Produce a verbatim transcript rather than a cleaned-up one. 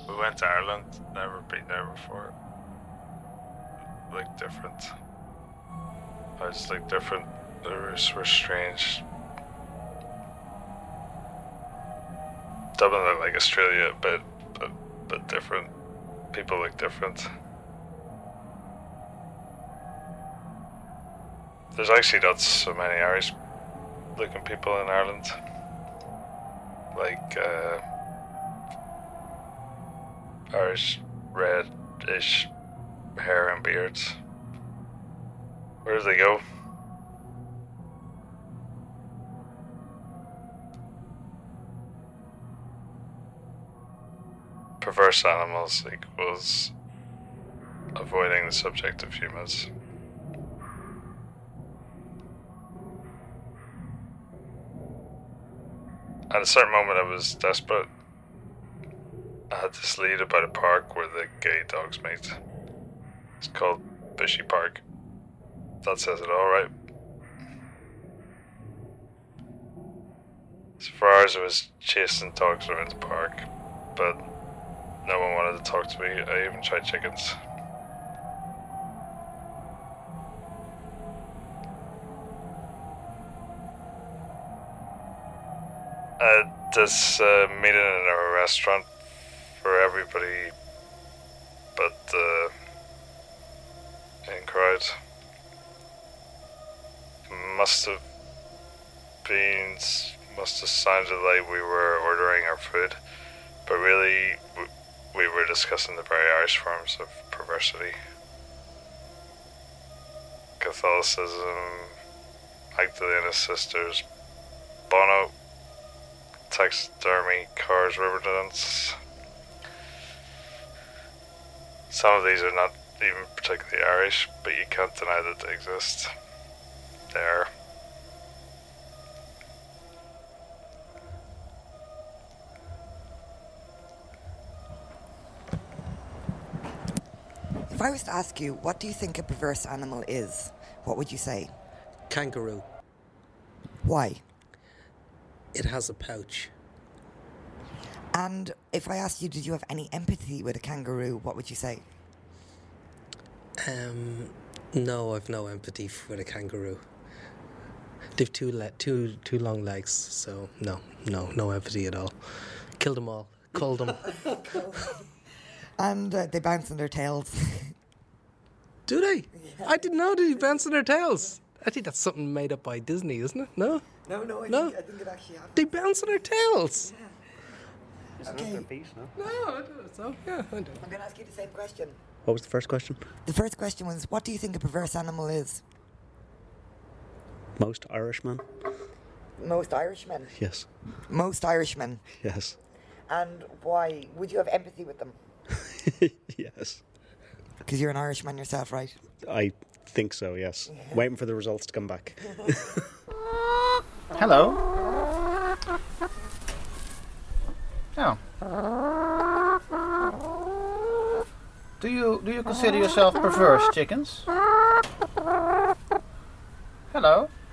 We went to Ireland, never been there before. Like different. I just like different. The routes were strange. Dublin looked like Australia, but but but different. People look different. There's actually not so many Irish looking people in Ireland. Like uh, Irish red-ish hair and beards. Where do they go? Perverse animals equals avoiding the subject of humans. At a certain moment I was desperate. I had this lead about a park where the gay dogs meet. It's called Bushy Park. That says it all, right? So for hours I was chasing dogs around the park, but no one wanted to talk to me. I even tried chickens. Uh, this uh, meeting in a restaurant for everybody but the uh, in crowd. Must have been, must have sounded like we were ordering our food, but really we were discussing the very Irish forms of perversity. Catholicism, Magdalena Sisters, Bono, taxidermy, cars, river dance. Some of these are not even particularly Irish, but you can't deny that they exist. There. If I was to ask you, what do you think a perverse animal is, what would you say? Kangaroo. Why? It has a pouch. And if I asked you, did you have any empathy with a kangaroo, what would you say? Um, no, I've no empathy with a kangaroo. They've two le- two two long legs, so no, no, no empathy at all. Killed them all. Culled them. And uh, they bounce on their tails. Do they? Yeah. I didn't know they bounce on their tails. I think that's something made up by Disney, isn't it? No? No, no, I, no? Think, I think it actually happens. They bounce on their tails. Yeah. Isn't Okay. it their feet, no? No, I don't know. So, yeah, I do. I'm going to ask you the same question. What was the first question? The first question was, what do you think a perverse animal is? Most Irishmen? Most Irishmen? Yes. Most Irishmen? Yes. And why? Would you have empathy with them? Yes. Because you're an Irishman yourself, right? I think so, yes. Yeah. Waiting for the results to come back. Hello. Oh. Do you do you consider yourself perverse, chickens? Hello.